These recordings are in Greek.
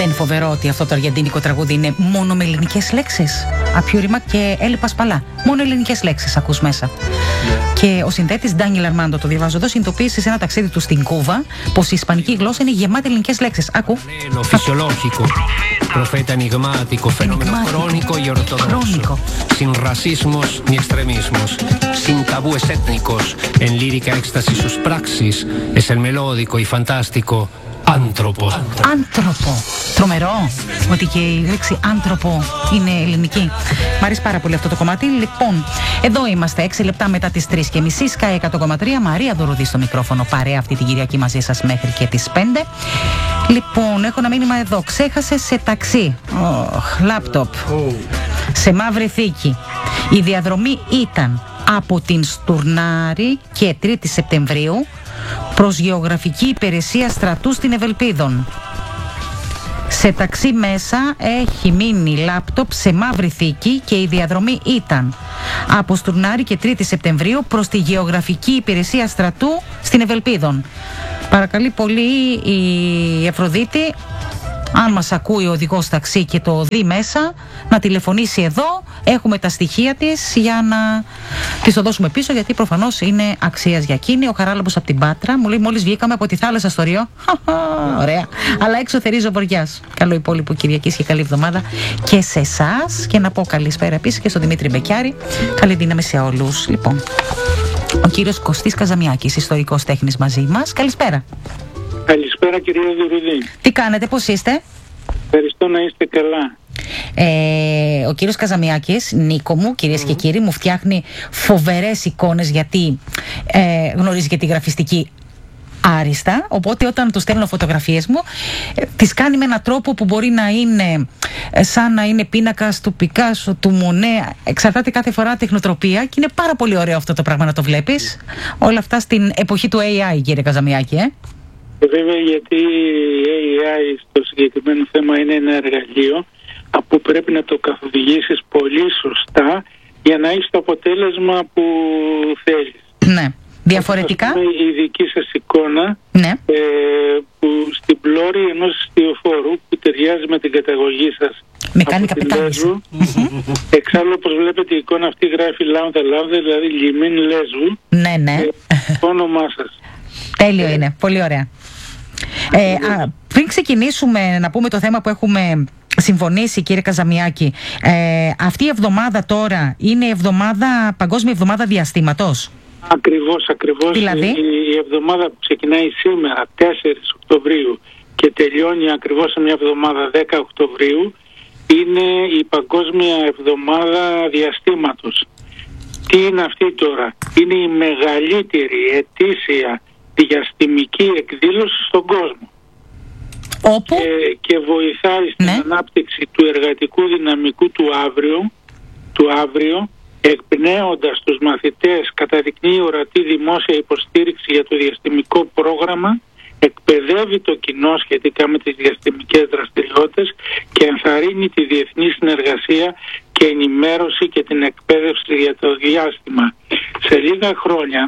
Δεν είναι φοβερό ότι αυτό το αργεντίνικο τραγούδι είναι μόνο με ελληνικές λέξεις? Απιούριμα και έλειπα σπαλά. Μόνο ελληνικές λέξεις ακούς μέσα. Και ο συνθέτης Ντάνιελ Αρμάντο, το διαβάζω εδώ, συνειδητοποίησε σε ένα ταξίδι του στην Κούβα πως η ισπανική γλώσσα είναι γεμάτη ελληνικές λέξεις. Άκου. Fisiológico, profeta enigmático, fenómeno crónico y ortodoxo, sin racismos ni extremismos, sin tabúes étnicos, en lírica éxtasis sus praxis, es el melódico y fantástico άνθρωπο. Άνθρωπο. Τρομερό ότι και η λέξη άνθρωπο είναι ελληνική. Μ' αρέσει πάρα πολύ αυτό το κομμάτι. Λοιπόν, εδώ είμαστε 6 λεπτά μετά τις 3:30. Sky 100,3. Μαρία Δωρουδή στο μικρόφωνο. Παρέα αυτή την Κυριακή μαζί σας μέχρι και τις 5. Λοιπόν, έχω ένα μήνυμα εδώ. Ξέχασε σε ταξί. Λάπτοπ. Σε μαύρη θήκη. Η διαδρομή ήταν από την Στουρνάρη και 3η Σεπτεμβρίου προς Γεωγραφική Υπηρεσία Στρατού στην Ευελπίδων. Σε ταξί μέσα έχει μείνει λάπτοπ σε μαύρη θήκη και η διαδρομή ήταν από Στουρνάρη και 3η Σεπτεμβρίου προς τη Γεωγραφική Υπηρεσία Στρατού στην Ευελπίδων. Παρακαλεί πολύ η Αφροδίτη, αν μας ακούει ο οδηγός ταξί και το δει μέσα, να τηλεφωνήσει εδώ. Έχουμε τα στοιχεία της για να της το δώσουμε πίσω, γιατί προφανώς είναι αξίας για εκείνη. Ο Χαράλαμπος από την Πάτρα μου λέει: μόλις βγήκαμε από τη θάλασσα στο Ριό. Ωραία. Αλλά έξω θερίζει ο βοριάς. Καλό υπόλοιπο Κυριακής και καλή εβδομάδα και σε εσάς. Και να πω καλησπέρα επίσης και στον Δημήτρη Μπεκιάρη. Καλή δύναμη σε όλους. Λοιπόν, ο κύριος Κωστής Καζαμιάκης, ιστορικός τέχνης, μαζί μας. Καλησπέρα. Καλησπέρα κυρία Δουρουδή. Τι κάνετε, πώς είστε? Ευχαριστώ, να είστε καλά. Ο κύριος Καζαμιάκης, Νίκο μου, κυρίες και κύριοι, μου φτιάχνει φοβερές εικόνες, γιατί γνωρίζει και τη γραφιστική άριστα. Οπότε όταν του στέλνω φωτογραφίες μου, τις κάνει με έναν τρόπο που μπορεί να είναι σαν να είναι πίνακας του Πικάσο, του Μονέ. Εξαρτάται κάθε φορά τεχνοτροπία και είναι πάρα πολύ ωραίο αυτό το πράγμα να το βλέπεις. Όλα αυτά στην εποχή του AI, κύριε Καζαμιάκη. Βέβαια, γιατί η AI στο συγκεκριμένο θέμα είναι ένα εργαλείο που πρέπει να το καθοδηγήσεις πολύ σωστά για να έχεις το αποτέλεσμα που θέλεις. Ναι. Διαφορετικά. Η δική σας εικόνα, ναι, που στην πλώρη ενός ιστιοφόρου που ταιριάζει με την καταγωγή σας. Με κάνει καπετάνισσα. Εξάλλου, όπως βλέπετε, η εικόνα αυτή γράφει λάμδα, δηλαδή λιμίν Λέσβου. Ναι, ναι. Το όνομά σας. Τέλειο είναι. Πολύ ωραία. Πριν ξεκινήσουμε να πούμε το θέμα που έχουμε συμφωνήσει, κύριε Καζαμιάκη, αυτή η εβδομάδα τώρα είναι Παγκόσμια Εβδομάδα Διαστήματος. Ακριβώς. Δηλαδή? Η εβδομάδα που ξεκινάει σήμερα, 4 Οκτωβρίου, και τελειώνει ακριβώς σε μια εβδομάδα, 10 Οκτωβρίου, είναι η Παγκόσμια Εβδομάδα Διαστήματος. Τι είναι αυτή τώρα? Είναι η μεγαλύτερη ετήσια διαστημική εκδήλωση στον κόσμο. Όπου? Και βοηθάει στην ανάπτυξη του εργατικού δυναμικού του αύριο, εκπνέοντας τους μαθητές, καταδεικνύει ορατή δημόσια υποστήριξη για το διαστημικό πρόγραμμα, εκπαιδεύει το κοινό σχετικά με τις διαστημικές δραστηριότητες και ενθαρρύνει τη διεθνή συνεργασία και ενημέρωση και την εκπαίδευση για το διάστημα. Σε λίγα χρόνια,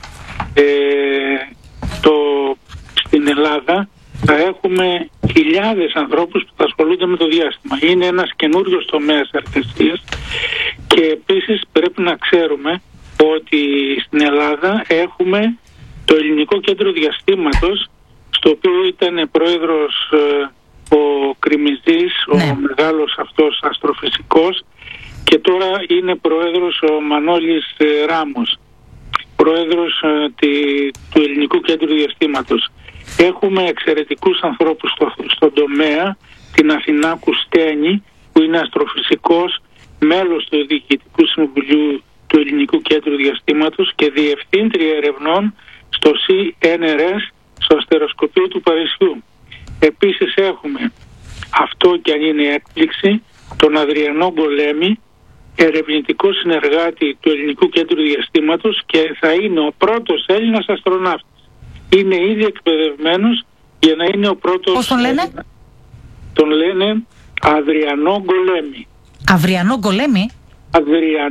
στην Ελλάδα θα έχουμε χιλιάδες ανθρώπους που θα ασχολούνται με το διάστημα. Είναι ένας καινούριος τομέας εργασίας και επίσης πρέπει να ξέρουμε ότι στην Ελλάδα έχουμε το Ελληνικό Κέντρο Διαστήματος, στο οποίο ήταν πρόεδρος ο Κριμιζής, ο μεγάλος αυτός αστροφυσικός, και τώρα είναι πρόεδρος ο Μανώλης Ράμος, πρόεδρος του Ελληνικού Κέντρου Διαστήματος. Έχουμε εξαιρετικούς ανθρώπους στον τομέα, την Αθηνά Κουστένη, που είναι αστροφυσικός, μέλος του Διοικητικού Συμβουλίου του Ελληνικού Κέντρου Διαστήματος και διευθύντρια ερευνών στο CNRS, στο αστεροσκοπείο του Παρισιού. Επίσης έχουμε, αυτό και αν είναι έκπληξη, τον Αδριανό Γκολέμη, ερευνητικό συνεργάτη του Ελληνικού Κέντρου Διαστήματος, και θα είναι ο πρώτος Έλληνας αστροναύτης. Είναι ήδη εκπαιδευμένος για να είναι ο πρώτος... Πώς τον λένε? Τον λένε Αδριανό Γκολέμη. Αυριανό Γκολέμη?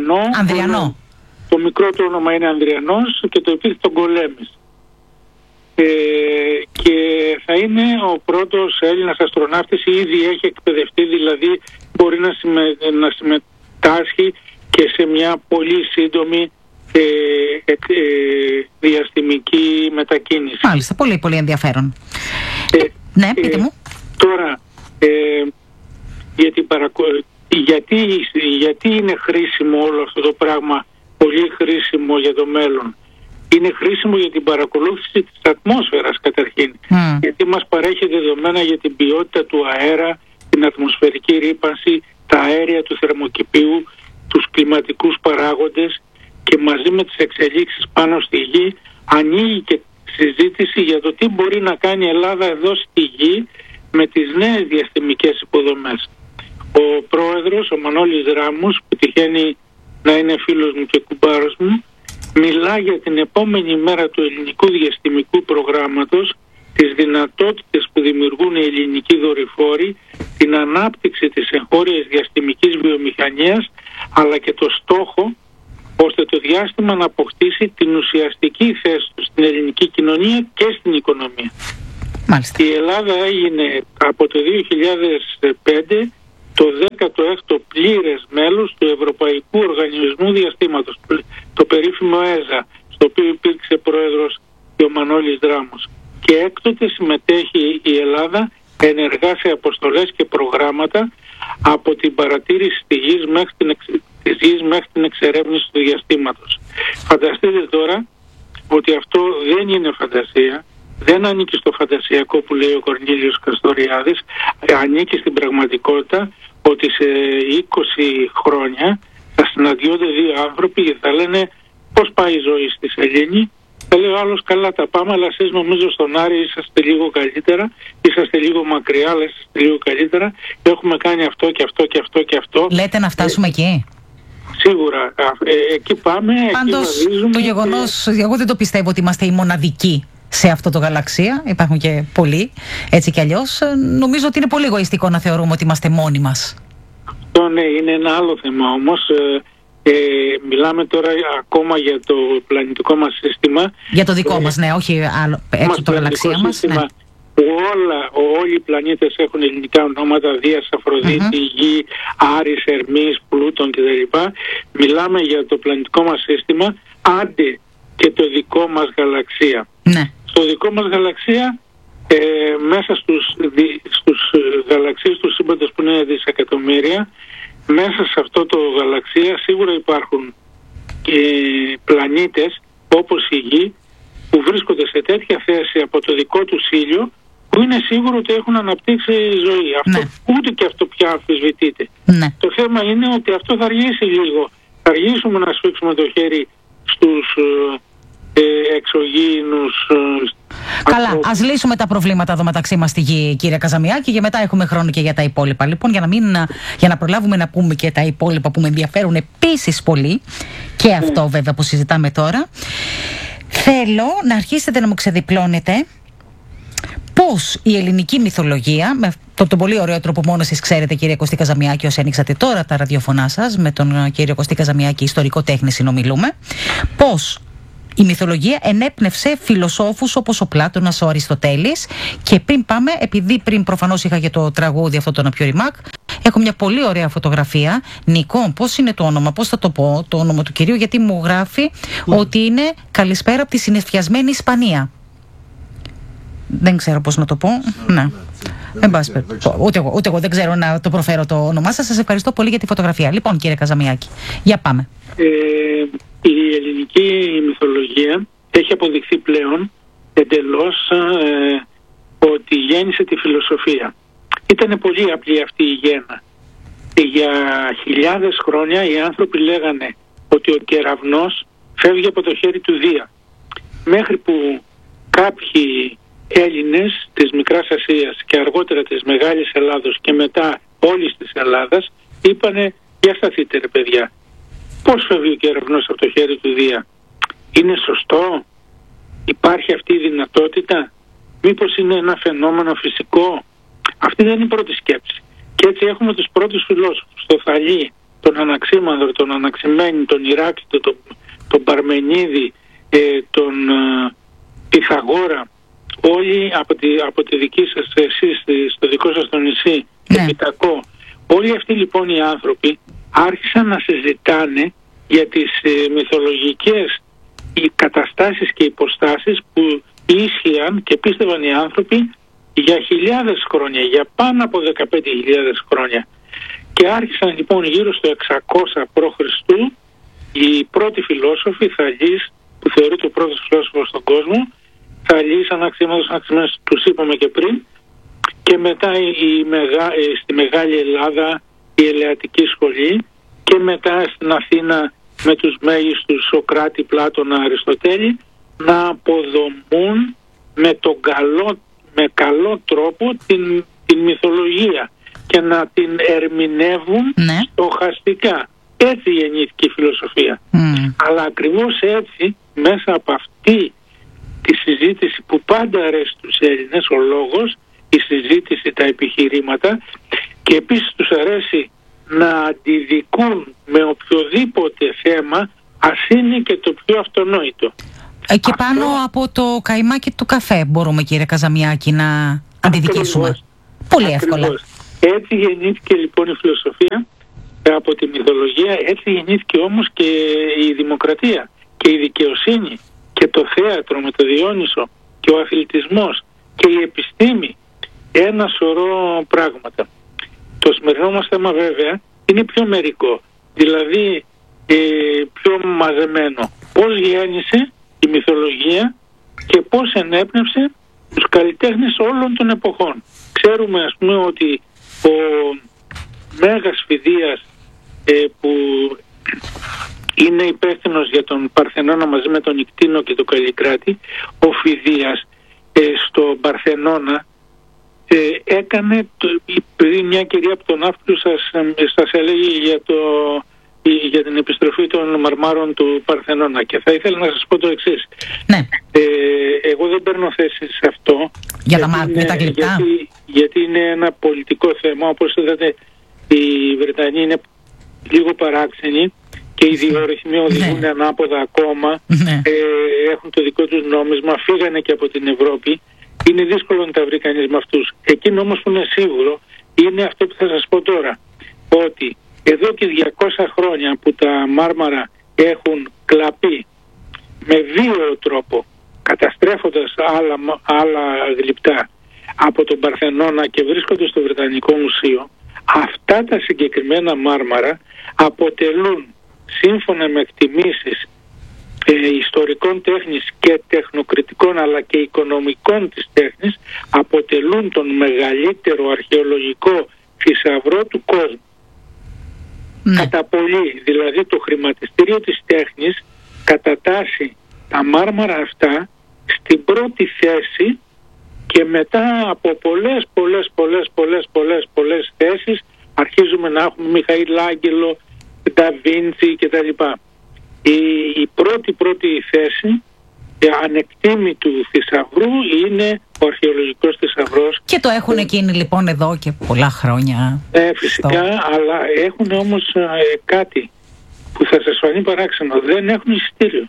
Ανδριανό. Το μικρό του όνομα είναι Ανδριανός και το επίθετο Γκολέμης. και θα είναι ο πρώτος Έλληνας αστροναύτης, ήδη έχει εκπαιδευτεί, δηλαδή μπορεί να συμμετάσχει και σε μια πολύ σύντομη διαστημική μετακίνηση. Μάλιστα, πολύ πολύ ενδιαφέρον. Ναι, πείτε μου. Τώρα, γιατί είναι χρήσιμο όλο αυτό το πράγμα, πολύ χρήσιμο για το μέλλον? Είναι χρήσιμο για την παρακολούθηση της ατμόσφαιρας καταρχήν, γιατί μας παρέχει δεδομένα για την ποιότητα του αέρα, την ατμοσφαιρική ρύπανση, τα αέρια του θερμοκηπίου, τους κλιματικούς παράγοντες, και μαζί με τις εξελίξεις πάνω στη γη ανοίγει και συζήτηση για το τι μπορεί να κάνει η Ελλάδα εδώ στη γη με τις νέες διαστημικές υποδομές. Ο πρόεδρος, ο Μανώλης Δράμος, που τυχαίνει να είναι φίλος μου και κουμπάρος μου, μιλά για την επόμενη μέρα του ελληνικού διαστημικού προγράμματος, τις δυνατότητες που δημιουργούν οι ελληνικοί δορυφόροι, την ανάπτυξη της εγχώριας διαστημικής βιομηχανίας, αλλά και το στόχο ώστε το διάστημα να αποκτήσει την ουσιαστική θέση του στην ελληνική κοινωνία και στην οικονομία. Μάλιστα. Η Ελλάδα έγινε από το 2005 το 16ο πλήρες μέλος του Ευρωπαϊκού Οργανισμού Διαστήματος, το περίφημο ΕΖΑ, στο οποίο υπήρξε πρόεδρος και ο Μανώλης Δράμος. Και έκτοτε συμμετέχει η Ελλάδα ενεργά σε αποστολές και προγράμματα, από την παρατήρηση της γης μέχρι την εξερεύνηση του διαστήματος. Φανταστείτε τώρα ότι αυτό δεν είναι φαντασία, δεν ανήκει στο φαντασιακό που λέει ο Κορνήλιος Καστοριάδης, ανήκει στην πραγματικότητα, ότι σε 20 χρόνια θα συναντιόνται δύο άνθρωποι και θα λένε πώς πάει η ζωή στη Σελήνη. Θα λέει ο άλλος, καλά τα πάμε, αλλά εσείς νομίζω στον Άρη είσαστε λίγο καλύτερα, είσαστε λίγο μακριά, αλλά είσαστε λίγο καλύτερα, έχουμε κάνει αυτό και αυτό και αυτό και αυτό. Λέτε να φτάσουμε εκεί? Σίγουρα, εκεί πάμε. Πάντως το γεγονός, εγώ δεν το πιστεύω ότι είμαστε οι μοναδικοί σε αυτό το γαλαξία, υπάρχουν και πολλοί, έτσι κι αλλιώς. Νομίζω ότι είναι πολύ εγωιστικό να θεωρούμε ότι είμαστε μόνοι μας. Αυτό ναι, είναι ένα άλλο θέμα όμως. Μιλάμε τώρα ακόμα για το πλανητικό μας σύστημα. Για το δικό μας, ναι, όχι άλλο, έξω από το γαλαξία μας. Σύστημα, ναι. Όλοι οι πλανήτες έχουν ελληνικά ονόματα, Δίας, Αφροδίτη, Γη, Άρης, Ερμής, Πλούτον κτλ. Μιλάμε για το πλανητικό μας σύστημα, άντε και το δικό μας γαλαξία. Ναι. Στο δικό μας γαλαξία, μέσα στους γαλαξίες του σύμπαντος που είναι δισεκατομμύρια, μέσα σε αυτό το γαλαξία σίγουρα υπάρχουν πλανήτες όπως η Γη, που βρίσκονται σε τέτοια θέση από το δικό του ήλιο, που είναι σίγουρο ότι έχουν αναπτύξει ζωή. Αυτό, ναι. Ούτε και αυτό πια αμφισβητείται. Ναι. Το θέμα είναι ότι αυτό θα αργήσει λίγο. Θα αργήσουμε να σφίξουμε το χέρι στους εξωγήινους. Καλά, ας λύσουμε τα προβλήματα εδώ μεταξύ μας στη Γη, κύριε Καζαμιάκη, και μετά έχουμε χρόνο και για τα υπόλοιπα. Λοιπόν, για να προλάβουμε να πούμε και τα υπόλοιπα που με ενδιαφέρουν επίσης πολύ, και αυτό βέβαια που συζητάμε τώρα, θέλω να αρχίσετε να μου ξεδιπλώνετε πώς η ελληνική μυθολογία, με τον πολύ ωραίο τρόπο μόνο εσείς ξέρετε, κύριε Κωστή Καζαμιάκη, όσοι ανοίξατε τώρα τα ραδιοφωνά σας, με τον κύριο Κωστή Καζαμιάκη, ιστορικό τέχνη συνομιλούμε, πώς η μυθολογία ενέπνευσε φιλοσόφους όπως ο Πλάτωνας, ο Αριστοτέλης. Και πριν πάμε, επειδή πριν προφανώς είχα και το τραγούδι αυτό τον Απιοριμάκ, έχω μια πολύ ωραία φωτογραφία. Νικό, πώς είναι το όνομα, πώς θα το πω, το όνομα του κυρίου, γιατί μου γράφει ότι είναι καλησπέρα από τη συνεφιασμένη Ισπανία. Δεν ξέρω πώς να το πω. Ναι. Ούτε εγώ δεν ξέρω να το προφέρω το όνομά σας. Σας ευχαριστώ πολύ για τη φωτογραφία. Λοιπόν, κύριε Καζαμιάκη, για πάμε. Η ελληνική μυθολογία έχει αποδειχθεί πλέον εντελώς ότι γέννησε τη φιλοσοφία. Ήταν πολύ απλή αυτή η γέννα. Για χιλιάδες χρόνια οι άνθρωποι λέγανε ότι ο κεραυνός φεύγει από το χέρι του Δία. Μέχρι που κάποιοι Έλληνες της Μικράς Ασίας και αργότερα της Μεγάλης Ελλάδος και μετά όλης της Ελλάδας είπανε, για σταθείτε ρε παιδιά, πώς φεύγει ο κεραυνός από το χέρι του Δία? Είναι σωστό? Υπάρχει αυτή η δυνατότητα? Μήπως είναι ένα φαινόμενο φυσικό? Αυτή δεν είναι η πρώτη σκέψη. Και έτσι έχουμε τους πρώτους φιλόσοφους, τον Θαλή, τον Αναξίμανδρο, τον Αναξιμένη, τον Ηράκλειτο, τον Παρμενίδη, τον Πυθαγόρα, όλοι από τη δική σας, εσείς στο δικό σας το νησί, Επιτακό, όλοι αυτοί λοιπόν οι άνθρωποι άρχισαν να συζητάνε για τις μυθολογικές οι καταστάσεις και υποστάσεις που ίσχυαν και πίστευαν οι άνθρωποι για χιλιάδες χρόνια, για πάνω από 15.000 χρόνια. Και άρχισαν λοιπόν γύρω στο 600 π.Χ. οι πρώτοι φιλόσοφοι, Θαλής, που θεωρείται ο πρώτος φιλόσοφος στον κόσμο, Θαλής, Αναξίμαντος, τους είπαμε και πριν, και μετά στη Μεγάλη Ελλάδα η Ελεατική Σχολή, και μετά στην Αθήνα με τους μέγιστους Σοκράτη, Πλάτωνα, Αριστοτέλη, να αποδομούν με καλό τρόπο την μυθολογία και να την ερμηνεύουν στοχαστικά. Έτσι γεννήθηκε η φιλοσοφία. Αλλά ακριβώς έτσι, μέσα από αυτή τη συζήτηση που πάντα αρέσει στους Έλληνες, ο λόγος, η συζήτηση, τα επιχειρήματα, και επίσης τους αρέσει να αντιδικούν με οποιοδήποτε θέμα, ας είναι και το πιο αυτονόητο. Και πάνω από το καϊμάκι του καφέ μπορούμε, κύριε Καζαμιάκη, να αντιδικήσουμε. Πολύ εύκολα. Έτσι γεννήθηκε λοιπόν η φιλοσοφία από τη μυθολογία, έτσι γεννήθηκε όμως και η δημοκρατία και η δικαιοσύνη και το θέατρο με το Διόνυσο και ο αθλητισμός και η επιστήμη. Ένα σωρό πράγματα. Το σημερινό μας θέμα βέβαια είναι πιο μερικό, δηλαδή πιο μαζεμένο. Πώς γέννησε η μυθολογία και πώς ενέπνευσε τους καλλιτέχνες όλων των εποχών. Ξέρουμε ας πούμε ότι ο Μέγας Φιδίας που είναι υπεύθυνος για τον Παρθενώνα μαζί με τον Ικτίνο και τον Καλλικράτη, ο Φιδίας στο Παρθενώνα έκανε, πριν μια κυρία από τον Αύγουστο σας έλεγε για την επιστροφή των μαρμάρων του Παρθενώνα, και θα ήθελα να σας πω το εξής. Ναι. Εγώ δεν παίρνω θέση σε αυτό για τα γλυπτά, γιατί είναι ένα πολιτικό θέμα. Όπως είδατε, οι Βρετανοί είναι λίγο παράξενοι και οι διορυθμοί οδηγούν ανάποδα ακόμα. Έχουν το δικό τους νόμισμα, φύγανε και από την Ευρώπη. Είναι δύσκολο να τα βρει κανείς με αυτούς. Εκείνο όμως που είναι σίγουρο είναι αυτό που θα σας πω τώρα, ότι εδώ και 200 χρόνια που τα μάρμαρα έχουν κλαπεί με βίαιο τρόπο, καταστρέφοντας άλλα γλυπτά από τον Παρθενώνα και βρίσκονται στο Βρετανικό Μουσείο, αυτά τα συγκεκριμένα μάρμαρα αποτελούν, σύμφωνα με εκτιμήσεις ιστορικών τέχνης και τεχνοκριτικών αλλά και οικονομικών της τέχνης, αποτελούν τον μεγαλύτερο αρχαιολογικό θησαυρό του κόσμου. Κατά πολύ, δηλαδή το χρηματιστήριο της τέχνης κατατάσσει τα μάρμαρα αυτά στην πρώτη θέση, και μετά από πολλές θέσεις αρχίζουμε να έχουμε Μιχαήλ Άγγελο, Ντα Βίντσι κτλ. Η πρώτη θέση ανεκτήμητου θησαυρού είναι ο αρχαιολογικός θησαυρός. Και το έχουν εκείνοι λοιπόν εδώ και πολλά χρόνια. Φυσικά, αλλά έχουν όμως κάτι που θα σας φανεί παράξενο. Δεν έχουν εισιτήριο.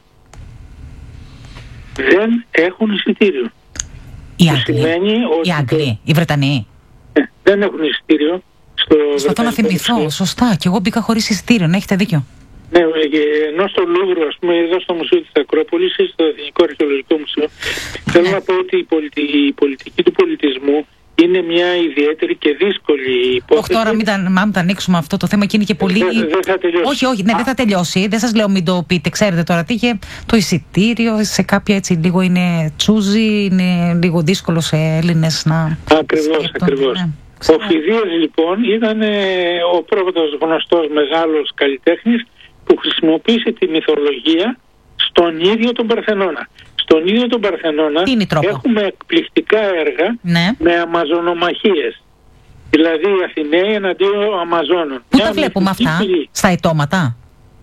Δεν έχουν εισιτήριο. Οι Άγγλοι, οι Βρετανοί. Δεν έχουν εισιτήριο. Προσπαθώ να θυμηθώ, σωστά. Και εγώ μπήκα χωρίς εισιτήριο, να έχετε δίκιο. Ναι, ενώ στο Λούβρο, ας πούμε, εδώ στο Μουσείο της Ακρόπολης ή στο Εθνικό Αρχαιολογικό Μουσείο, θέλω να πω ότι η πολιτική του πολιτισμού είναι μια ιδιαίτερη και δύσκολη υπόθεση. Όχι, τώρα μην τα ανοίξουμε αυτό το θέμα και είναι και πολύ. Δεν θα τελειώσει. Όχι, δεν θα τελειώσει. Δεν σας λέω μην το πείτε. Ξέρετε τώρα τι είχε το εισιτήριο σε κάποια έτσι λίγο είναι τσούζι, είναι λίγο δύσκολο σε Έλληνες να. Ακριβώς. Ναι. Ο Φιδίας λοιπόν ήταν ο πρώτος γνωστός μεγάλος καλλιτέχνης που χρησιμοποίησε τη μυθολογία στον ίδιο τον Παρθενώνα. Στον ίδιο τον Παρθενώνα έχουμε εκπληκτικά έργα με αμαζονομαχίες. Δηλαδή οι Αθηναίοι εναντίον Αμαζόνων. Πού τα βλέπουμε αυτά, στα ετώματα?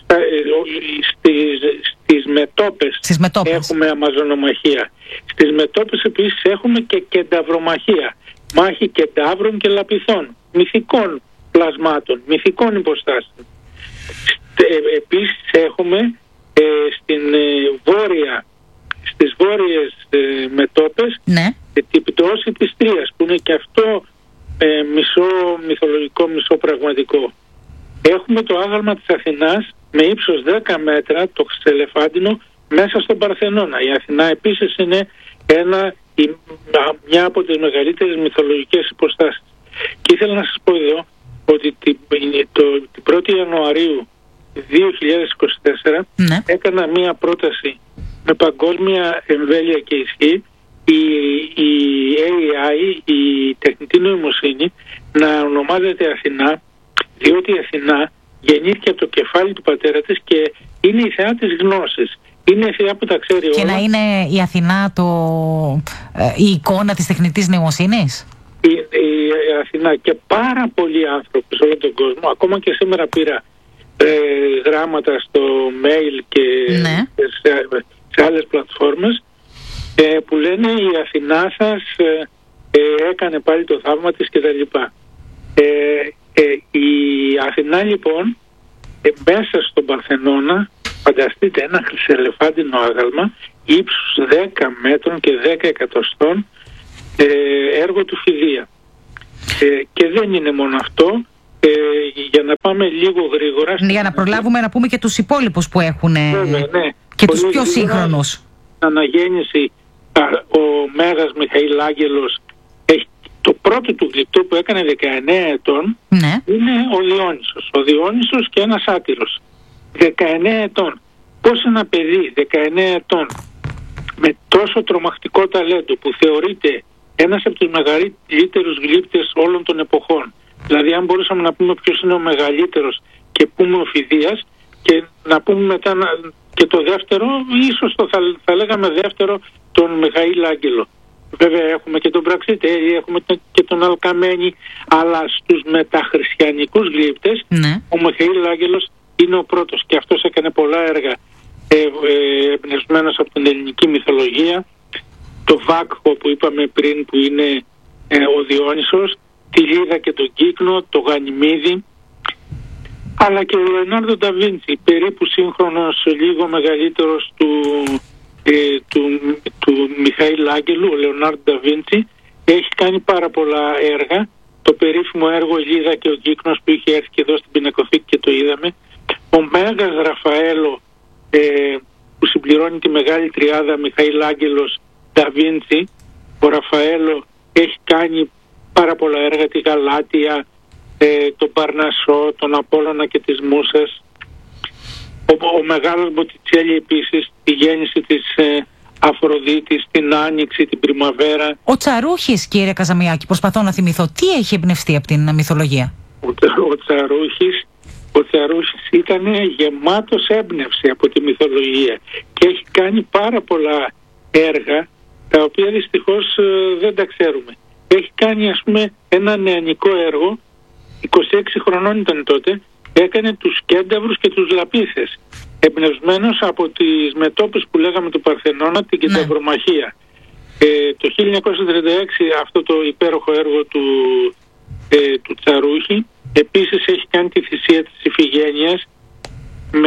Στις μετώπες έχουμε αμαζονομαχία. Στις μετώπες επίσης έχουμε και κενταυρομαχία. Μάχη κενταύρων και λαπιθών, μυθικών πλασμάτων, μυθικών υποστάσεων. Επίσης έχουμε στις βόρειες μετώπες την πτώση της Τρίας, που είναι και αυτό μισό μυθολογικό, μισό πραγματικό. Έχουμε το άγαλμα της Αθηνάς με ύψος 10 μέτρα, το Χρυσελεφάντινο, μέσα στον Παρθενώνα. Η Αθηνά επίσης είναι μια από τις μεγαλύτερες μυθολογικές υποστάσεις. Και ήθελα να σας πω εδώ ότι την 1η Ιανουαρίου 2024 έκανα μία πρόταση με παγκόσμια εμβέλεια και ισχύ η AI, η τεχνητή νοημοσύνη, να ονομάζεται Αθηνά, διότι η Αθηνά γεννήθηκε από το κεφάλι του πατέρα της και είναι η θεά της γνώσης. Είναι η θεά που τα ξέρει όλα. Και να είναι η Αθηνά η εικόνα της τεχνητής νοημοσύνης. Η Αθηνά και πάρα πολλοί άνθρωποι σε όλο τον κόσμο, ακόμα και σήμερα πήρα γράμματα στο mail και σε άλλες πλατφόρμες που λένε η Αθηνά σας έκανε πάλι το θαύμα της κτλ. Η Αθηνά λοιπόν μέσα στον Παρθενώνα, φανταστείτε ένα χρυσελεφάντινο άγαλμα ύψους 10 μέτρων και 10 εκατοστών, έργο του Φιδία. Και δεν είναι μόνο αυτό, για να πάμε λίγο γρήγορα. Για να προλάβουμε να πούμε και τους υπόλοιπους που έχουν και τους πιο σύγχρονους. Στην αναγέννηση ο Μέγας Μιχαήλ Άγγελος έχει το πρώτο του γλυπτό που έκανε 19 ετών είναι ο Διόνυσος. Ο Διόνυσος και ένας άτυρος. 19 ετών. Πώς ένα παιδί 19 ετών με τόσο τρομακτικό ταλέντο που θεωρείται ένας από τους μεγαλύτερους γλύπτες όλων των εποχών. Δηλαδή αν μπορούσαμε να πούμε ποιος είναι ο μεγαλύτερος και πούμε ο Φιδίας και να πούμε μετά και το δεύτερο, ίσως θα λέγαμε δεύτερο τον Μιχαήλ Άγγελο. Βέβαια έχουμε και τον Πραξιτέλη, έχουμε και τον Αλκαμένη, αλλά στους μεταχριστιανικούς γλύπτες ο Μιχαήλ Άγγελος είναι ο πρώτος και αυτός έκανε πολλά έργα εμπνευσμένος από την ελληνική μυθολογία. Το Βάκχο που είπαμε πριν που είναι ο Διόνυσος, τη Λίδα και τον Κύκνο, το Γανιμίδι, αλλά και ο Λεωνάρντο ντα Βίντσι, περίπου σύγχρονος, λίγο μεγαλύτερος του Μιχαήλ Άγγελου. Ο Λεωνάρντο ντα Βίντσι έχει κάνει πάρα πολλά έργα. Το περίφημο έργο η Λίδα και ο Κύκνος που είχε έρθει και εδώ στην Πινακοθήκη και το είδαμε. Ο Μέγας Ραφαέλο που συμπληρώνει τη μεγάλη τριάδα Μιχαήλ Άγγελος ντα Βίντσι. Ο Ραφαέλο έχει κάνει πάρα πολλά έργα, τη Γαλάτια, τον Παρνασσό, τον Απόλλωνα και τις Μούσες. Ο μεγάλος Μποτιτσέλη επίσης, τη γέννηση της Αφροδίτης, την Άνοιξη, την Πριμαβέρα. Ο Τσαρούχης, κύριε Καζαμιάκη, προσπαθώ να θυμηθώ, τι έχει εμπνευστεί από την μυθολογία? Ο Τσαρούχης ήταν γεμάτος έμπνευση από τη μυθολογία και έχει κάνει πάρα πολλά έργα τα οποία δυστυχώς δεν τα ξέρουμε. Έχει κάνει ας πούμε ένα νεανικό έργο, 26 χρονών ήταν τότε, έκανε τους Κένταυρους και τους Λαπίθες, εμπνευσμένος από τις μετώπες που λέγαμε του Παρθενώνα, την Κενταυρομαχία. Το 1936 αυτό το υπέροχο έργο του Τσαρούχη. Επίσης έχει κάνει τη θυσία της Ιφηγένειας με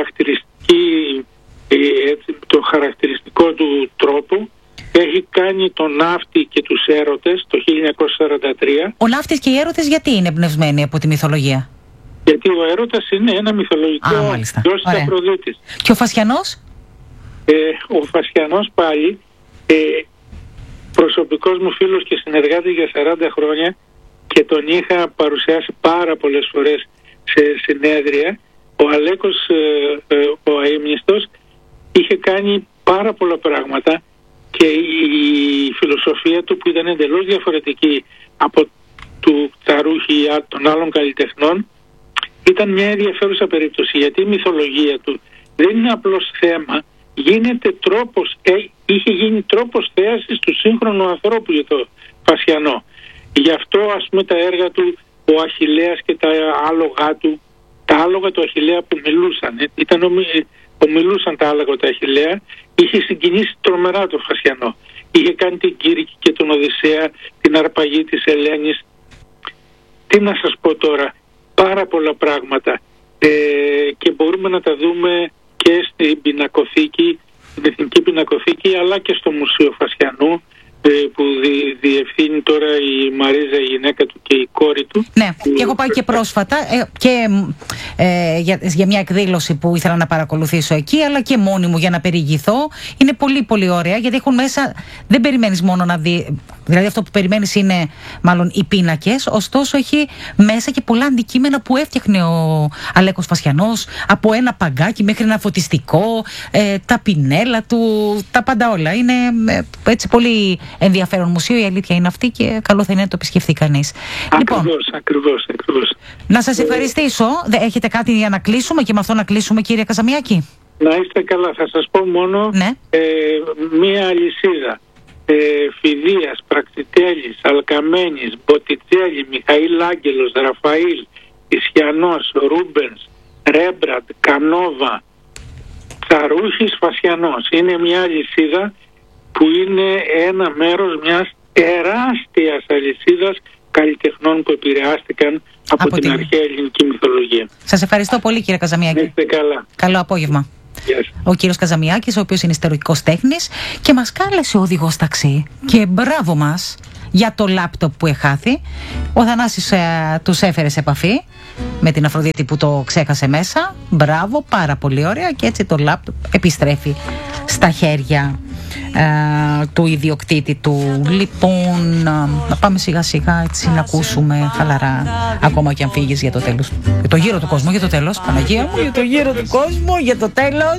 το χαρακτηριστικό του τρόπο. Έχει κάνει τον Ναύτη και τους Έρωτες το 1943. Ο Ναύτης και οι Έρωτες γιατί είναι εμπνευσμένοι από τη μυθολογία? Γιατί ο Έρωτας είναι ένα μυθολογικό γιος της Αφροδίτης. Και ο Φασιανός? Ο Φασιανός πάλι, προσωπικός μου φίλος και συνεργάτης για 40 χρόνια και τον είχα παρουσιάσει πάρα πολλές φορές σε συνέδρια. Ο Αλέκος ο Αείμνηστος είχε κάνει πάρα πολλά πράγματα και η φιλοσοφία του που ήταν εντελώς διαφορετική από του Τσαρούχη ή των άλλων καλλιτεχνών ήταν μια ενδιαφέρουσα περίπτωση, γιατί η μυθολογία του δεν είναι απλώς θέμα, γίνεται τρόπος, είχε γίνει τρόπος θέασης του σύγχρονου ανθρώπου για το Φασιανό. Γι' αυτό ας πούμε τα έργα του, ο Αχιλλέας και τα άλογα του, τα άλογα του Αχιλλέα που μιλούσαν, μιλούσαν τα άλογα του Αχιλλέα, είχε συγκινήσει τρομερά το Φασιανό. Είχε κάνει την Κήρυκη και τον Οδυσσέα, την αρπαγή της Ελένης. Τι να σας πω τώρα, πάρα πολλά πράγματα και μπορούμε να τα δούμε και στην Πινακοθήκη, στην Εθνική Πινακοθήκη, αλλά και στο Μουσείο Φασιανού. που διευθύνει τώρα η Μαρίζα, η γυναίκα του, και η κόρη του. Ναι, και έχω πάει και πρόσφατα για μια εκδήλωση που ήθελα να παρακολουθήσω εκεί, αλλά και μόνη μου για να περιηγηθώ. Είναι πολύ πολύ ωραία, γιατί έχουν μέσα, δεν περιμένεις μόνο να δει, δηλαδή αυτό που περιμένεις είναι μάλλον οι πίνακες, ωστόσο έχει μέσα και πολλά αντικείμενα που έφτιαχνε ο Αλέκος Φασιανός, από ένα παγκάκι μέχρι ένα φωτιστικό, τα πινέλα του, τα πάντα όλα. Είναι έτσι πολύ ενδιαφέρον μουσείο, η αλήθεια είναι αυτή, και καλό θα είναι να το επισκεφθεί κανείς. Ακριβώς. Να σας ευχαριστήσω. Έχετε κάτι για να κλείσουμε και με αυτό να κλείσουμε, κύριε Καζαμιάκη? Να είστε καλά. Θα σας πω μόνο μία αλυσίδα. Φιδίας, Πρακτιτέλης, Αλκαμένης, Μποτιτσέλη, Μιχαήλ Άγγελος, Ραφαήλ, Ισιανός, Ρούμπενς, Ρέμπραντ, Κανόβα, Τσαρούχης, Φασιανός. Είναι μια αλυσίδα που είναι ένα μέρος μιας τεράστιας αλυσίδας καλλιτεχνών που επηρεάστηκαν από την αρχαία ελληνική μυθολογία. Σας ευχαριστώ πολύ, κύριε Καζαμιάκη. Είστε καλά. Καλό απόγευμα. Yes. Ο κύριος Καζαμιάκης, ο οποίος είναι ιστορικός τέχνης και μας κάλεσε οδηγός ταξί. Και μπράβο μας για το λάπτοπ που εχάθη. Ο Θανάσης τους έφερε σε επαφή με την Αφροδίτη που το ξέχασε μέσα. Μπράβο, πάρα πολύ ωραία. Και έτσι το λάπτοπ επιστρέφει στα χέρια του ιδιοκτήτη του. Λοιπόν, να πάμε σιγά σιγά έτσι να ακούσουμε χαλαρά, ακόμα και αν φύγεις για το τέλος, για το γύρο του κόσμου, για το τέλος, Παναγία μου, για το γύρο του κόσμου, για το τέλος.